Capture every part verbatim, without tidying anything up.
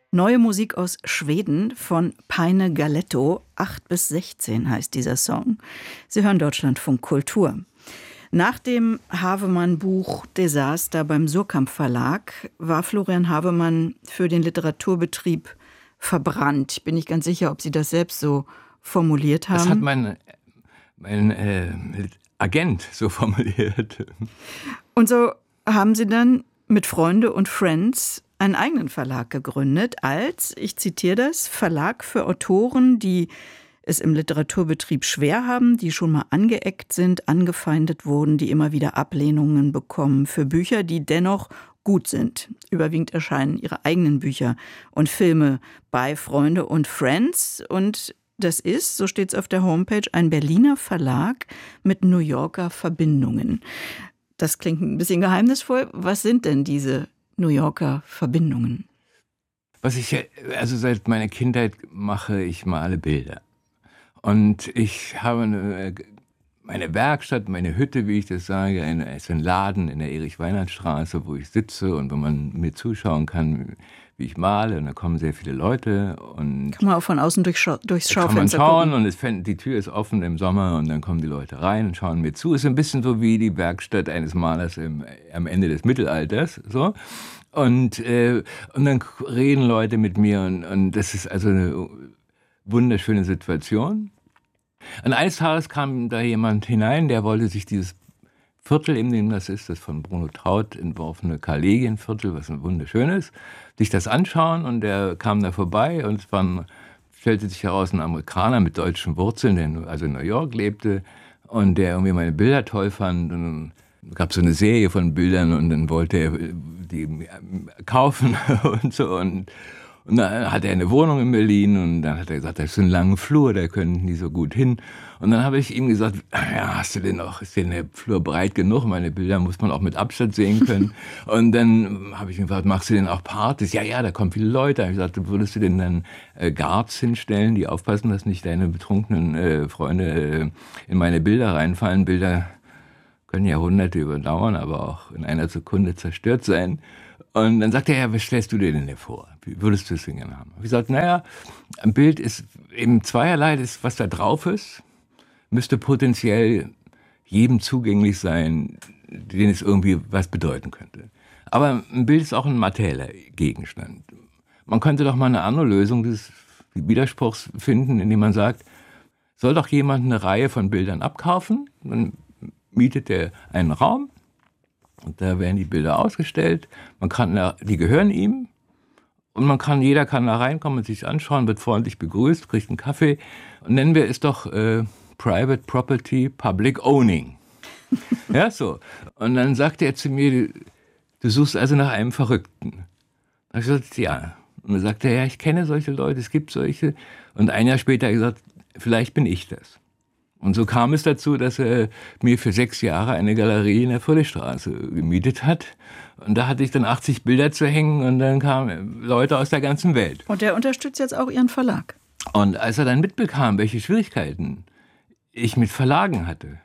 Neue Musik aus Schweden von Paine Galetto. acht bis sechzehn heißt dieser Song. Sie hören Deutschlandfunk Kultur. Nach dem Havemann-Buch Desaster beim Suhrkamp Verlag war Florian Havemann für den Literaturbetrieb verbrannt. Ich bin nicht ganz sicher, ob Sie das selbst so formuliert haben. Das hat mein, mein äh, Agent so formuliert. Und so haben Sie dann mit Freunde und Friends einen eigenen Verlag gegründet als, ich zitiere das, Verlag für Autoren, die es im Literaturbetrieb schwer haben, die schon mal angeeckt sind, angefeindet wurden, die immer wieder Ablehnungen bekommen für Bücher, die dennoch gut sind. Überwiegend erscheinen ihre eigenen Bücher und Filme bei Freunde und Friends. Und das ist, so steht es auf der Homepage, ein Berliner Verlag mit New Yorker Verbindungen. Das klingt ein bisschen geheimnisvoll. Was sind denn diese New Yorker Verbindungen? Was ich also seit meiner Kindheit mache, ich male Bilder. Und ich habe eine, meine Werkstatt, meine Hütte, wie ich das sage, eine, ist ein Laden in der Erich-Weinert-Straße, wo ich sitze und wo man mir zuschauen kann, wie ich male. Und da kommen sehr viele Leute. Und kann man auch von außen durch, durchs Schaufenster gucken. Kann man schauen gucken. Und es, die Tür ist offen im Sommer und dann kommen die Leute rein und schauen mir zu. Es ist ein bisschen so wie die Werkstatt eines Malers im, am Ende des Mittelalters. So. Und, äh, und dann reden Leute mit mir und, und das ist also eine wunderschöne Situation. Und eines Tages kam da jemand hinein, der wollte sich dieses Viertel, in dem das ist, das von Bruno Traut entworfene Kollegienviertel, was ein wunderschönes, sich das anschauen und der kam da vorbei und es war ein, stellte sich heraus, ein Amerikaner mit deutschen Wurzeln, der also in New York lebte und der irgendwie meine Bilder toll fand und es gab so eine Serie von Bildern und dann wollte er die kaufen und so und Und dann hatte er eine Wohnung in Berlin und dann hat er gesagt, das ist so ein langer Flur, da können die so gut hin. Und dann habe ich ihm gesagt, ja, hast du denn noch, ist denn der Flur breit genug? Meine Bilder muss man auch mit Abstand sehen können. Und dann habe ich ihm gefragt, machst du denn auch Partys? Ja, ja, da kommen viele Leute. Da habe ich gesagt, würdest du denn dann äh, Guards hinstellen, die aufpassen, dass nicht deine betrunkenen äh, Freunde äh, in meine Bilder reinfallen? Bilder können Jahrhunderte überdauern, aber auch in einer Sekunde zerstört sein. Und dann sagte er, ja, was stellst du dir denn vor? Wie würdest du es denn gerne haben? Ich sagte, naja, ein Bild ist eben zweierlei, das, was da drauf ist, müsste potenziell jedem zugänglich sein, den es irgendwie was bedeuten könnte. Aber ein Bild ist auch ein materieller Gegenstand. Man könnte doch mal eine andere Lösung des Widerspruchs finden, indem man sagt, soll doch jemand eine Reihe von Bildern abkaufen, dann mietet er einen Raum, und da werden die Bilder ausgestellt. Man kann, die gehören ihm. Und man kann, jeder kann da reinkommen und sich anschauen, wird freundlich begrüßt, kriegt einen Kaffee. Und nennen wir es doch äh, Private Property Public Owning. Ja, so. Und dann sagte er zu mir, du suchst also nach einem Verrückten. Da habe ich gesagt, ja. Und dann sagte er, ja, ich kenne solche Leute, es gibt solche. Und ein Jahr später hat er gesagt, vielleicht bin ich das. Und so kam es dazu, dass er mir für sechs Jahre eine Galerie in der Friedrichstraße gemietet hat. Und da hatte ich dann achtzig Bilder zu hängen und dann kamen Leute aus der ganzen Welt. Und der unterstützt jetzt auch Ihren Verlag. Und als er dann mitbekam, welche Schwierigkeiten ich mit Verlagen hatte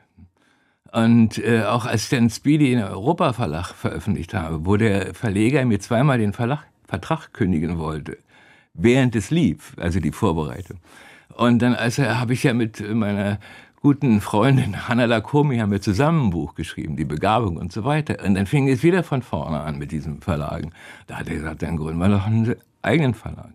und äh, auch als ich dann Speedy in der Europa Verlag veröffentlicht habe, wo der Verleger mir zweimal den Verlag, Vertrag kündigen wollte, während es lief, also die Vorbereitung. Und dann als er, habe ich ja mit meiner guten Freundin Hanna Lacomi haben wir zusammen ein Buch geschrieben, Die Begabung und so weiter. Und dann fing es wieder von vorne an mit diesen Verlagen. Da hat er gesagt, dann gründen wir doch einen eigenen Verlag.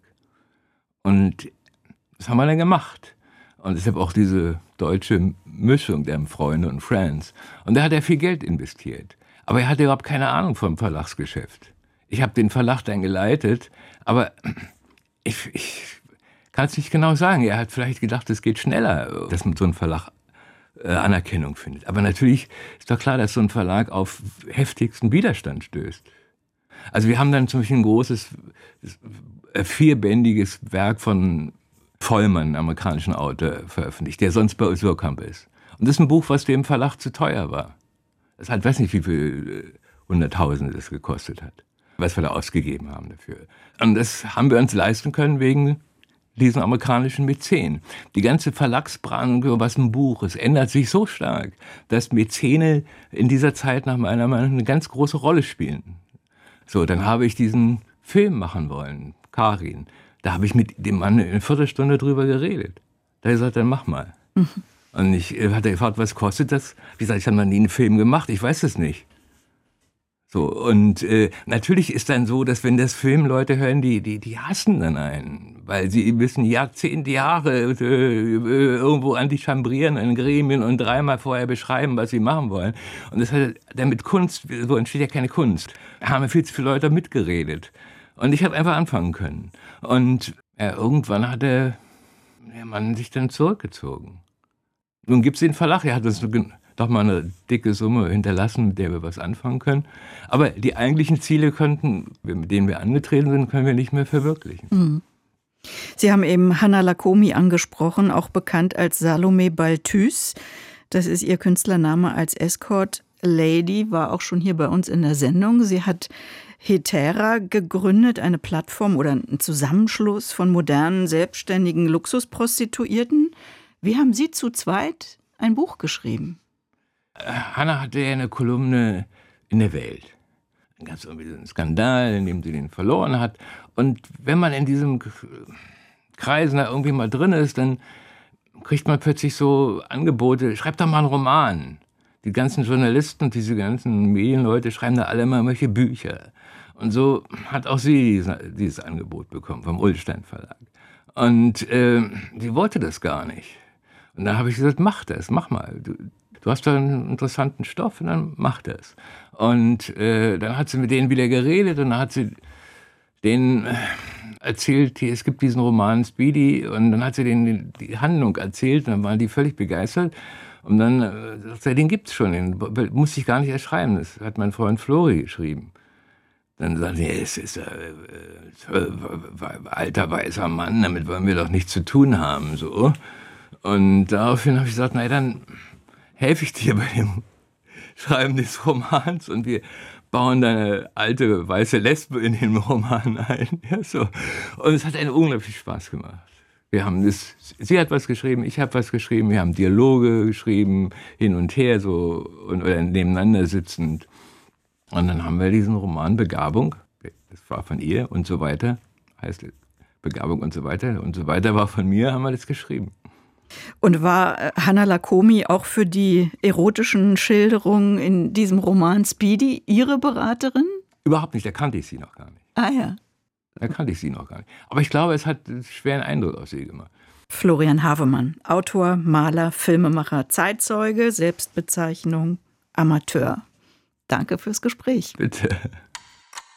Und das haben wir dann gemacht. Und deshalb auch diese deutsche Mischung der Freunde und Friends. Und da hat er viel Geld investiert. Aber er hatte überhaupt keine Ahnung vom Verlagsgeschäft. Ich habe den Verlag dann geleitet, aber ich... ich kann es nicht genau sagen. Er hat vielleicht gedacht, es geht schneller, dass man so ein Verlag äh, Anerkennung findet. Aber natürlich ist doch klar, dass so ein Verlag auf heftigsten Widerstand stößt. Also wir haben dann zum Beispiel ein großes, äh, vierbändiges Werk von Vollmann, einem amerikanischen Autor, veröffentlicht, der sonst bei Suhrkamp ist. Und das ist ein Buch, was dem Verlag zu teuer war. Das hat, weiß nicht, wie viel äh, Hunderttausende das gekostet hat, was wir da ausgegeben haben dafür. Und das haben wir uns leisten können wegen diesen amerikanischen Mäzen. Die ganze Verlagsbranche, was ein Buch ist, ändert sich so stark, dass Mäzene in dieser Zeit nach meiner Meinung eine ganz große Rolle spielen. So, dann habe ich diesen Film machen wollen, Karin. Da habe ich mit dem Mann eine Viertelstunde drüber geredet. Da habe ich gesagt, dann mach mal. Mhm. Und ich hat er gefragt, was kostet das? Wie gesagt, ich habe noch nie einen Film gemacht, ich weiß es nicht. So, und äh, natürlich ist dann so, dass wenn das Film Leute hören, die, die, die hassen dann einen, weil sie müssen Jahrzehnte, Jahre äh, irgendwo antichambrieren in Gremien und dreimal vorher beschreiben, was sie machen wollen. Und das hat dann mit Kunst, so entsteht ja keine Kunst. Da haben viel zu viele Leute mitgeredet. Und ich habe einfach anfangen können. Und ja, irgendwann hat der, der Mann sich dann zurückgezogen. Nun gibt es den Verlag, er hat uns doch mal eine dicke Summe hinterlassen, mit der wir was anfangen können. Aber die eigentlichen Ziele könnten, mit denen wir angetreten sind, können wir nicht mehr verwirklichen. Mhm. Sie haben eben Hanna Lacomie angesprochen, auch bekannt als Salome Balthus. Das ist ihr Künstlername als Escort Lady, war auch schon hier bei uns in der Sendung. Sie hat Hetera gegründet, eine Plattform oder ein Zusammenschluss von modernen, selbstständigen Luxusprostituierten. Wie haben Sie zu zweit ein Buch geschrieben? Hanna hatte ja eine Kolumne in der Welt. Dann gab es irgendwie so einen Skandal, in dem sie den verloren hat. Und wenn man in diesem Kreisen da irgendwie mal drin ist, dann kriegt man plötzlich so Angebote, schreibt doch mal einen Roman. Die ganzen Journalisten und diese ganzen Medienleute schreiben da alle immer welche Bücher. Und so hat auch sie dieses Angebot bekommen vom Ullstein Verlag. Und äh, sie wollte das gar nicht. Und dann habe ich gesagt, mach das, mach mal. Du, du hast da einen interessanten Stoff und dann mach das. Und äh, dann hat sie mit denen wieder geredet und dann hat sie denen erzählt, es gibt diesen Roman Speedy, und dann hat sie denen die Handlung erzählt und dann waren die völlig begeistert. Und dann äh, sagt sie, den gibt's schon, den musste ich gar nicht erschreiben, das hat mein Freund Flori geschrieben. Dann sagt sie, es ist ein äh, alter, weißer Mann, damit wollen wir doch nichts zu tun haben. So. Und daraufhin habe ich gesagt, na dann helfe ich dir bei dem Schreiben des Romans und wir bauen deine alte weiße Lesbe in den Roman ein. Ja, so. Und es hat einen unglaublich Spaß gemacht. Wir haben das, sie hat was geschrieben, ich habe was geschrieben, wir haben Dialoge geschrieben, hin und her so und, oder nebeneinander sitzend. Und dann haben wir diesen Roman Begabung, das war von ihr und so weiter, heißt Begabung und so weiter und so weiter war von mir, haben wir das geschrieben. Und war Hanna Lacomie auch für die erotischen Schilderungen in diesem Roman Speedy Ihre Beraterin? Überhaupt nicht, da kannte ich sie noch gar nicht. Ah ja. Da kannte ich sie noch gar nicht. Aber ich glaube, es hat einen schweren Eindruck auf sie gemacht. Florian Havemann, Autor, Maler, Filmemacher, Zeitzeuge, Selbstbezeichnung, Amateur. Danke fürs Gespräch. Bitte.